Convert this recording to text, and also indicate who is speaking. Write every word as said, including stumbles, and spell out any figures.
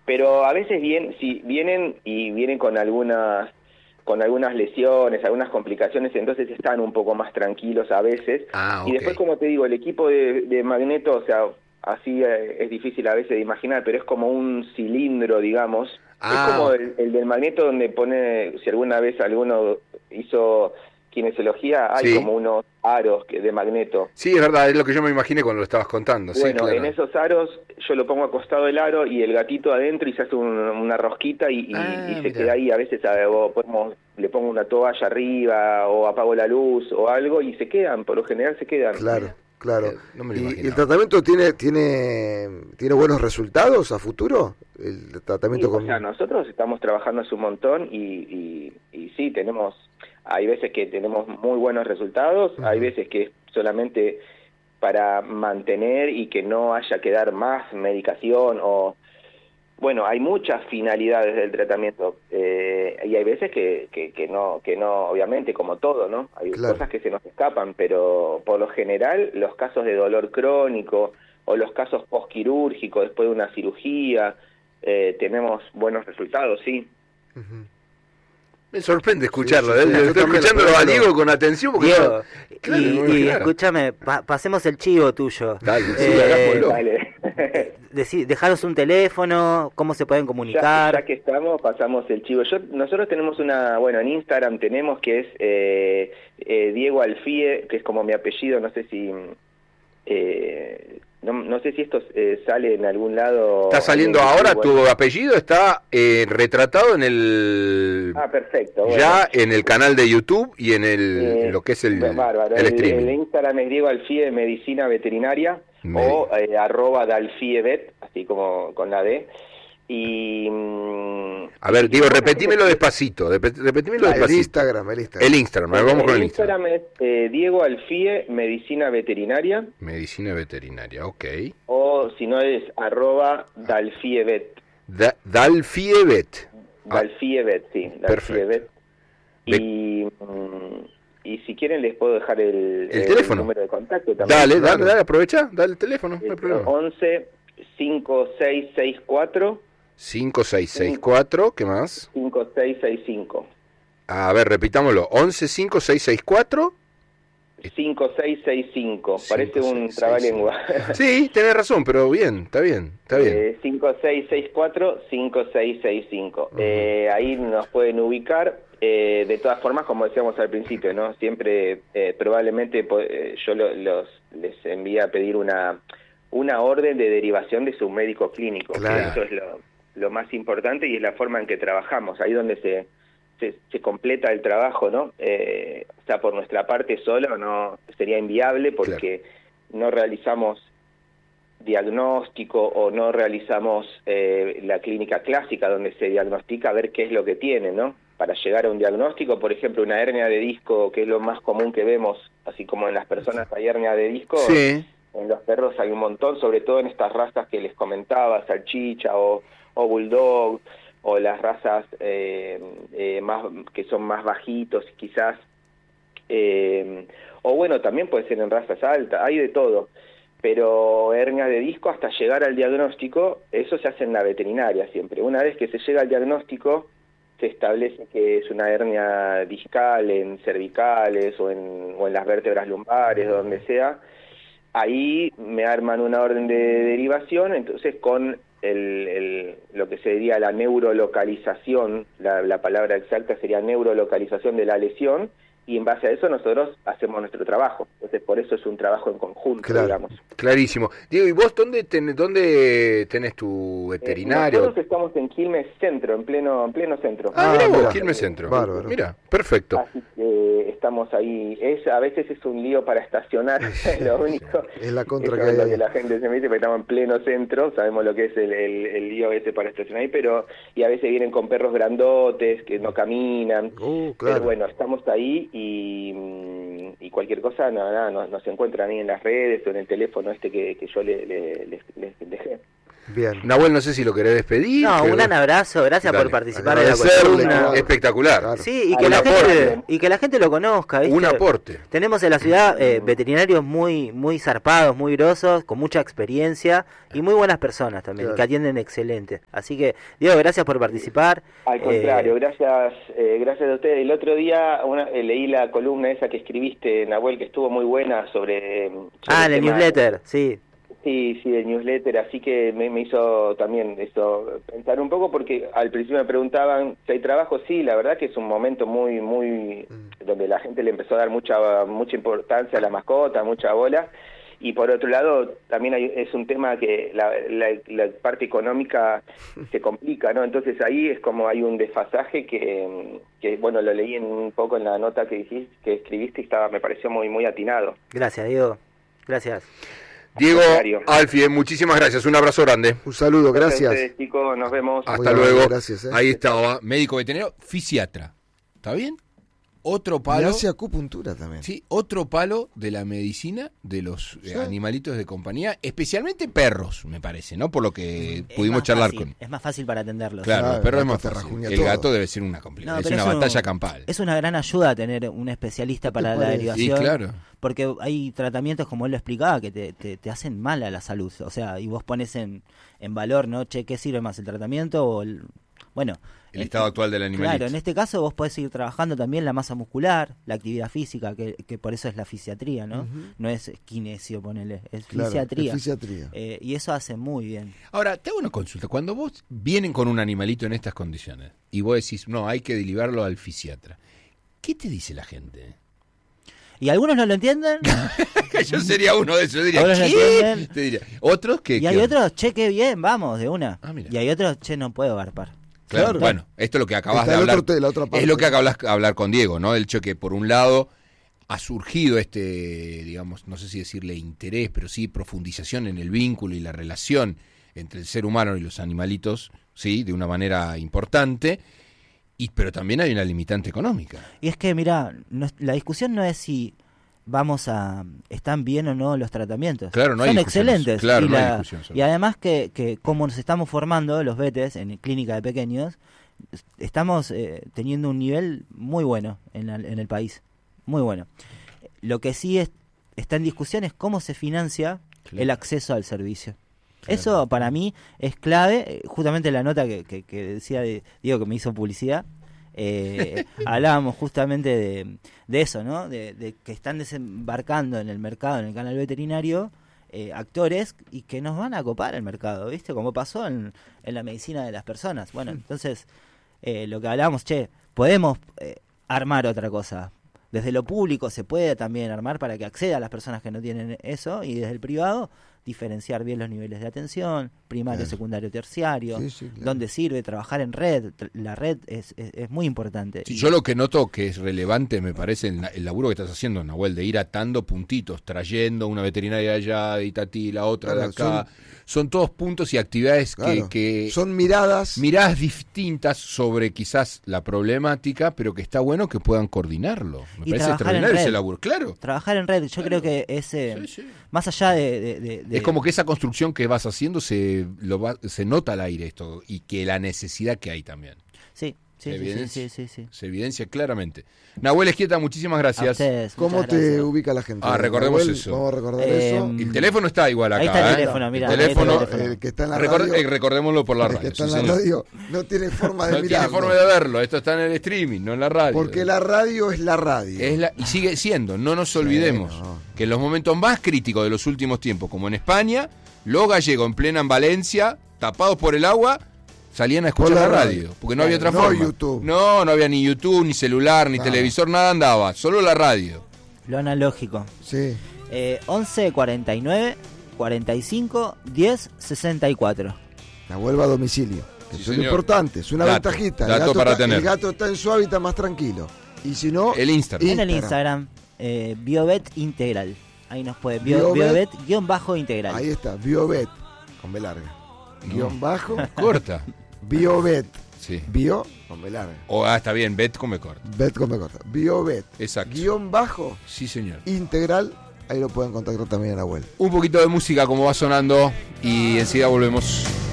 Speaker 1: Pero a veces bien, si vienen y vienen con algunas con algunas lesiones, algunas complicaciones, entonces están un poco más tranquilos a veces.
Speaker 2: Ah,
Speaker 1: Y
Speaker 2: ok.
Speaker 1: después, como te digo, el equipo de, de Magneto, o sea, así eh, es difícil a veces de imaginar, pero es como un cilindro, digamos.
Speaker 2: Ah,
Speaker 1: es como
Speaker 2: ok.
Speaker 1: el, el del Magneto donde pone, si alguna vez alguno hizo kinesiología, hay
Speaker 2: Sí.
Speaker 1: como unos aros que, de Magneto.
Speaker 2: Sí, es verdad, es lo que yo me imaginé cuando lo estabas contando. Sí,
Speaker 1: Bueno,
Speaker 2: claro.
Speaker 1: en esos aros yo lo pongo acostado del aro y el gatito adentro y se hace un- una rosquita y, y-
Speaker 2: Ah,
Speaker 1: y se
Speaker 2: mira.
Speaker 1: queda ahí. A veces a- o podemos, le pongo una toalla arriba o apago la luz o algo y se quedan, por lo general se quedan.
Speaker 3: Claro, claro.
Speaker 2: Eh, no me lo
Speaker 3: ¿Y, y el
Speaker 2: imaginaba.
Speaker 3: tratamiento tiene tiene tiene buenos resultados a futuro? El
Speaker 1: Sí,
Speaker 3: tratamiento
Speaker 1: o sea,
Speaker 3: con...
Speaker 1: nosotros estamos trabajando hace un montón y, y, y sí, tenemos, hay veces que tenemos muy buenos resultados,
Speaker 3: Ujú.
Speaker 1: hay veces que es solamente para mantener y que no haya que dar más medicación o... Bueno, hay muchas finalidades del tratamiento eh, y hay veces que, que, que no, que no, obviamente, como todo, ¿no? Hay
Speaker 3: Claro.
Speaker 1: cosas que se nos escapan, pero por lo general los casos de dolor crónico o los casos postquirúrgicos después de una cirugía, eh, tenemos buenos resultados, sí.
Speaker 3: Ujú.
Speaker 2: Me sorprende escucharlo,
Speaker 3: Sí, sí,
Speaker 2: ¿eh?
Speaker 3: sí, yo
Speaker 2: Estoy
Speaker 3: también,
Speaker 2: escuchándolo
Speaker 3: pero
Speaker 2: a
Speaker 3: no-
Speaker 2: Diego con atención porque
Speaker 4: Diego,
Speaker 2: no- claro,
Speaker 4: y,
Speaker 2: no me
Speaker 4: y
Speaker 2: imaginaba.
Speaker 4: escúchame, pa- pasemos el chivo tuyo.
Speaker 2: Dale, sí,
Speaker 4: Eh,
Speaker 2: hagámoslo.
Speaker 1: Vale.
Speaker 4: decí- dejaros un teléfono, cómo se pueden
Speaker 1: Ya,
Speaker 4: comunicar.
Speaker 1: ya que estamos, pasamos el chivo. Yo, nosotros tenemos una, bueno, en Instagram tenemos que es eh, eh, Diego Alfie, que es como mi apellido, no sé si, eh, no, no sé si esto eh, sale en algún lado.
Speaker 2: Está saliendo
Speaker 1: en
Speaker 2: ahora,
Speaker 1: YouTube,
Speaker 2: tu
Speaker 1: bueno.
Speaker 2: apellido está eh, retratado en el...
Speaker 1: Ah, perfecto. Bueno.
Speaker 2: ya en el canal de YouTube y en el
Speaker 1: Eh,
Speaker 2: en lo que es el,
Speaker 1: bárbaro.
Speaker 2: el
Speaker 1: El,
Speaker 2: streaming.
Speaker 1: el Instagram es Diego Alfie Medicina Veterinaria
Speaker 2: Medi-
Speaker 1: o eh, arroba Dalfievet, así como con la D. Y mm,
Speaker 2: A ver,
Speaker 1: y
Speaker 2: Diego,
Speaker 1: bueno,
Speaker 2: repetímelo
Speaker 1: gente-
Speaker 2: despacito, dep- repetímelo
Speaker 1: Dale,
Speaker 3: El
Speaker 2: despacito.
Speaker 3: Instagram, el Instagram.
Speaker 2: El Instagram, a ver, vamos con el
Speaker 1: el
Speaker 2: Instagram.
Speaker 1: Instagram es eh, Diego Alfie Medicina Veterinaria
Speaker 2: Medicina veterinaria, ok.
Speaker 1: o si no es arroba Dalfievet.
Speaker 2: Da- Dalfievet. Ah,
Speaker 1: Dalfievet, sí,
Speaker 2: perfecto.
Speaker 1: Dalfievet. Y, mm, y si quieren les puedo dejar el,
Speaker 2: El teléfono.
Speaker 1: número de contacto también.
Speaker 2: dale,
Speaker 3: claro.
Speaker 2: dale, dale, aprovecha, dale el teléfono, no hay
Speaker 1: Es
Speaker 2: problema.
Speaker 1: once cinco seis seis cuatro
Speaker 2: cinco seis seis cuatro, ¿qué más?
Speaker 1: cinco seis seis cinco.
Speaker 2: A ver, repitámoslo. once cinco seis seis cuatro.
Speaker 1: cinco seis seis cinco, parece
Speaker 2: cinco,
Speaker 1: un
Speaker 2: seis,
Speaker 1: trabalengua.
Speaker 2: Sí, tenés razón, pero bien, está bien, está bien.
Speaker 1: Eh, cinco seis seis cuatro cinco seis seis cinco. Eh, ahí nos pueden ubicar. Eh, de todas formas, como decíamos al principio, ¿no? Siempre, eh, probablemente po- eh, yo lo- los les envío a pedir una una orden de derivación de su médico clínico. que
Speaker 3: Claro.
Speaker 1: Eso es lo, lo más importante y es la forma en que trabajamos. Ahí donde se se, se completa el trabajo, ¿no? Eh, o sea, por nuestra parte solo no sería inviable porque no realizamos diagnóstico o no realizamos eh, la clínica clásica donde se diagnostica a ver qué es lo que tiene, ¿no? Para llegar a un diagnóstico, por ejemplo, una hernia de disco, que es lo más común que vemos, así como en las personas hay hernia de disco,
Speaker 2: Sí,
Speaker 1: en los perros hay un montón, sobre todo en estas razas que les comentaba, salchicha o, o bulldog, o las razas eh, eh, más que son más bajitos quizás, eh, o bueno, también puede ser en razas altas, hay de todo, pero hernia de disco hasta llegar al diagnóstico, eso se hace en la veterinaria siempre. Una vez que se llega al diagnóstico, se establece que es una hernia discal en cervicales o en, o en las vértebras lumbares, donde sea, ahí me arman una orden de derivación, entonces con el, el, lo que sería la neurolocalización, la, la palabra exacta sería neurolocalización de la lesión, y en base a eso nosotros hacemos nuestro trabajo. Entonces por eso es un trabajo en conjunto,
Speaker 3: Claro.
Speaker 1: digamos.
Speaker 2: clarísimo. Diego, ¿y vos dónde tenés, dónde tenés tu
Speaker 1: Eh,
Speaker 2: veterinario?
Speaker 1: nosotros estamos en Quilmes Centro, en pleno, en pleno centro.
Speaker 2: Ah,
Speaker 3: Ah,
Speaker 2: mira vos,
Speaker 3: mira.
Speaker 2: Quilmes Centro.
Speaker 3: Bárbaro.
Speaker 2: Mira, perfecto.
Speaker 1: Así que estamos ahí. Es, a veces es un lío para estacionar, es lo único.
Speaker 3: Es la contra
Speaker 1: Eso
Speaker 3: que
Speaker 1: es
Speaker 3: hay
Speaker 1: lo
Speaker 3: ahí.
Speaker 1: que la gente se me dice, porque estamos en pleno centro, sabemos lo que es el, el, el lío ese para estacionar ahí, pero y a veces vienen con perros grandotes que no caminan.
Speaker 3: Uh,
Speaker 1: Pero
Speaker 3: claro.
Speaker 1: bueno, estamos ahí y, y cualquier cosa nada, nada, nos, nos encuentran ahí en las redes o en el teléfono este que, que yo le, le, les- les dejé.
Speaker 3: Bien.
Speaker 2: Nahuel, no sé si lo querés despedir.
Speaker 4: No,
Speaker 2: pero...
Speaker 4: un gran abrazo, gracias
Speaker 2: Dale.
Speaker 4: por participar de la
Speaker 3: Agradecerle,
Speaker 4: columna.
Speaker 3: claro.
Speaker 2: Espectacular.
Speaker 3: Claro.
Speaker 4: Sí, y que,
Speaker 1: Un
Speaker 4: la gente,
Speaker 1: aporte.
Speaker 4: y que la gente lo conozca, ¿viste?
Speaker 2: Un aporte.
Speaker 4: Tenemos en la ciudad eh, veterinarios muy muy zarpados, muy grosos, con mucha experiencia y muy buenas personas también,
Speaker 3: Claro.
Speaker 4: que atienden excelente. Así que, Diego, gracias por participar.
Speaker 1: Al contrario,
Speaker 4: Eh,
Speaker 1: gracias eh, gracias a ustedes. El otro día una, eh, leí la columna esa que escribiste, Nahuel, que estuvo muy buena sobre... sobre
Speaker 4: ah, en el
Speaker 1: tema-
Speaker 4: newsletter, sí.
Speaker 1: Sí, sí, el newsletter, así que me, me hizo también eso pensar un poco, porque al principio me preguntaban si hay trabajo. Sí, la verdad que es un momento muy, muy, donde la gente le empezó a dar mucha mucha importancia a la mascota, mucha bola, y por otro lado también hay, es un tema que la, la, la parte económica se complica, ¿no? Entonces ahí es como hay un desfasaje que, que bueno, lo leí en, un poco en la nota que dijiste, que escribiste, y estaba, me pareció muy, muy atinado.
Speaker 4: Gracias, Diego. Gracias.
Speaker 2: Diego,
Speaker 1: Contrario.
Speaker 2: Alfie, muchísimas gracias. Un abrazo grande.
Speaker 3: Un saludo, gracias.
Speaker 1: A ustedes, chicos, nos vemos.
Speaker 2: Hasta
Speaker 3: Muy
Speaker 2: luego.
Speaker 3: amable, gracias, eh.
Speaker 2: Ahí estaba.
Speaker 5: Médico veterinario, fisiatra. ¿Está bien? Otro
Speaker 3: Y
Speaker 5: palo.
Speaker 3: hace acupuntura también.
Speaker 5: Sí, otro palo de la medicina de los eh,
Speaker 3: Sí.
Speaker 5: animalitos de compañía, especialmente perros, me parece, ¿no? Por lo que
Speaker 6: Es
Speaker 5: pudimos
Speaker 6: más
Speaker 5: charlar
Speaker 6: fácil,
Speaker 5: con.
Speaker 6: Es más fácil para atenderlos.
Speaker 5: Claro,
Speaker 3: Claro,
Speaker 5: el perro
Speaker 3: el
Speaker 5: es más
Speaker 3: gato te
Speaker 5: fácil.
Speaker 3: rajuña
Speaker 5: El
Speaker 3: todo.
Speaker 5: gato debe ser una complicación,
Speaker 6: No,
Speaker 5: es
Speaker 6: pero
Speaker 5: una
Speaker 6: eso
Speaker 5: batalla campal.
Speaker 6: Es una gran ayuda tener un especialista
Speaker 3: ¿Qué te
Speaker 6: para la
Speaker 3: parece?
Speaker 6: derivación.
Speaker 5: Y claro.
Speaker 6: Porque hay tratamientos, como él lo explicaba, que te, te, te hacen mal a la salud. O sea, y vos pones en, en valor, ¿no? Che, ¿qué sirve más, el tratamiento o el...? Bueno...
Speaker 5: El
Speaker 6: en-
Speaker 5: estado actual del animalito.
Speaker 6: Claro, en este caso vos podés seguir trabajando también la masa muscular, la actividad física, que, que por eso es la fisiatría, ¿no?
Speaker 3: Ujú.
Speaker 6: No es kinesio, ponele, es
Speaker 3: Claro,
Speaker 6: fisiatría.
Speaker 3: es fisiatría.
Speaker 6: Eh, y eso hace muy bien.
Speaker 5: Ahora, te hago una consulta. Cuando vos vienen con un animalito en estas condiciones y vos decís, no, hay que derivarlo al fisiatra, ¿qué te dice la gente?
Speaker 6: Y algunos no lo entienden,
Speaker 5: Yo sería uno de esos, diría,
Speaker 6: Ahora ya
Speaker 5: ¿qué?
Speaker 6: entienden.
Speaker 5: Te diría. Otros que...
Speaker 6: y
Speaker 5: que-
Speaker 6: hay otros, che, qué bien, vamos, de una.
Speaker 5: Ah, mira.
Speaker 6: Y hay otros, che, no puedo garpar.
Speaker 5: Claro,
Speaker 3: Claro.
Speaker 5: bueno, esto es lo que acabas
Speaker 3: Está
Speaker 5: de
Speaker 3: el
Speaker 5: hablar.
Speaker 3: otro te- la otra parte.
Speaker 5: Es lo que acabas de hablar con Diego, ¿no? El hecho que por un lado ha surgido este, digamos, no sé si decirle interés, pero sí profundización en el vínculo y la relación entre el ser humano y los animalitos, sí, de una manera importante, y pero también hay una limitante económica.
Speaker 6: Y es que, mira, no- la discusión no es si vamos a... están bien o no los tratamientos.
Speaker 5: Claro, no hay
Speaker 6: Son
Speaker 5: discusión,
Speaker 6: excelentes.
Speaker 5: claro,
Speaker 6: y,
Speaker 5: no hay
Speaker 6: la-
Speaker 5: discusión sobre
Speaker 6: y además que, que como nos estamos formando los vetes en clínica de pequeños, estamos eh, teniendo un nivel muy bueno en, la- en el país. Muy bueno. Lo que sí es, está en discusión es cómo se financia
Speaker 5: Claro.
Speaker 6: el acceso al servicio.
Speaker 5: Claro.
Speaker 6: Eso para mí es clave. eh, Justamente la nota que, que, que decía de, Diego, que me hizo publicidad, eh, hablábamos justamente de, de eso, ¿no? De, de que están desembarcando en el mercado, en el canal veterinario, eh, actores y que nos van a copar el mercado, ¿viste? Como pasó en, en la medicina de las personas. Bueno, entonces, eh, lo que hablábamos, che, podemos eh, armar otra cosa. Desde lo público se puede también armar para que acceda a las personas que no tienen eso, y desde el privado diferenciar bien los niveles de atención, primario,
Speaker 3: Claro.
Speaker 6: secundario, terciario,
Speaker 3: Sí, sí, claro.
Speaker 6: dónde sirve trabajar en red. Tr- La red es, es, es muy importante.
Speaker 5: Sí,
Speaker 6: Y-
Speaker 5: yo lo que noto que es relevante, me parece, el, el laburo que estás haciendo, Nahuel, de ir atando puntitos, trayendo una veterinaria de allá, de Itatí, la otra
Speaker 3: Claro,
Speaker 5: de acá. Son, todos puntos y actividades
Speaker 3: Claro.
Speaker 5: que, que
Speaker 3: Son miradas.
Speaker 5: miradas distintas sobre quizás la problemática, pero que está bueno que puedan coordinarlo. Me
Speaker 6: Y
Speaker 5: parece
Speaker 6: trabajar en
Speaker 5: extraordinario ese
Speaker 6: red.
Speaker 5: laburo. Claro.
Speaker 6: Trabajar en red, yo creo que es, eh,
Speaker 5: Sí, sí.
Speaker 6: más allá de... de- de- de-
Speaker 5: Es como que esa construcción que vas haciendo se, lo va- se nota al aire esto y que la necesidad que hay también.
Speaker 6: Sí, sí, sí, sí,
Speaker 5: Evidencia.
Speaker 6: sí, sí, sí.
Speaker 5: Se evidencia claramente. Nahuel Esquieta, muchísimas
Speaker 6: A
Speaker 5: gracias.
Speaker 6: ustedes,
Speaker 3: ¿Cómo
Speaker 6: muchas
Speaker 3: te
Speaker 6: gracias.
Speaker 3: ubica la gente?
Speaker 5: Ah, recordemos
Speaker 3: Nahuel,
Speaker 5: eso.
Speaker 3: Vamos a recordar
Speaker 6: Eh,
Speaker 3: eso.
Speaker 5: El teléfono está igual acá.
Speaker 6: Ahí está el
Speaker 5: ¿eh?
Speaker 6: teléfono, mira,
Speaker 5: El
Speaker 6: ahí está el
Speaker 5: teléfono,
Speaker 6: teléfono.
Speaker 3: El que está en la
Speaker 5: Record-
Speaker 3: radio.
Speaker 5: eh, recordémoslo por la
Speaker 3: el
Speaker 5: radio.
Speaker 3: que está
Speaker 5: sí,
Speaker 3: en la
Speaker 5: señor.
Speaker 3: radio no tiene forma de
Speaker 5: No tiene
Speaker 3: mirarlo.
Speaker 5: forma de verlo, esto está en el streaming, no en la radio.
Speaker 3: Porque la radio es la radio.
Speaker 5: Es la- y sigue siendo, no nos olvidemos
Speaker 3: no.
Speaker 5: que en los momentos más críticos de los últimos tiempos, como en España, los gallegos en plena en Valencia, tapados por el agua, salían a escuchar
Speaker 3: Por
Speaker 5: la
Speaker 3: la
Speaker 5: radio,
Speaker 3: radio.
Speaker 5: porque no había otra
Speaker 3: No
Speaker 5: forma.
Speaker 3: YouTube.
Speaker 5: No, no había ni YouTube, ni celular, ni
Speaker 3: Nada.
Speaker 5: televisor, nada andaba, solo la radio.
Speaker 6: Lo analógico.
Speaker 3: Sí.
Speaker 6: Eh, once cuarenta y nueve cuarenta y cinco diez sesenta y cuatro.
Speaker 3: La vuelva a domicilio.
Speaker 5: Sí,
Speaker 3: Eso es lo
Speaker 5: señor.
Speaker 3: importante. Es una
Speaker 5: Dato,
Speaker 3: ventajita. El
Speaker 5: dato
Speaker 3: gato
Speaker 5: para
Speaker 3: está,
Speaker 5: tener.
Speaker 3: el gato está en su hábitat más tranquilo. Y si no,
Speaker 5: El Instagram.
Speaker 6: En el
Speaker 3: Instagram.
Speaker 6: Instagram, eh, Biobet Integral. Ahí nos puede. Bio,
Speaker 3: Biobet.
Speaker 6: Biobet guión bajo integral.
Speaker 3: ahí está. Biobet. Con B larga.
Speaker 5: No.
Speaker 3: Guión bajo.
Speaker 5: Corta.
Speaker 3: Biobet.
Speaker 5: Sí.
Speaker 3: Bio con B larga.
Speaker 5: O, ah, está bien, Bet come corta.
Speaker 3: Bet con B corta. Biobet.
Speaker 5: Exacto.
Speaker 3: Guión bajo
Speaker 5: Sí, señor.
Speaker 3: integral ahí lo pueden contactar también a Nahuel.
Speaker 5: Un poquito de música como va sonando y enseguida volvemos.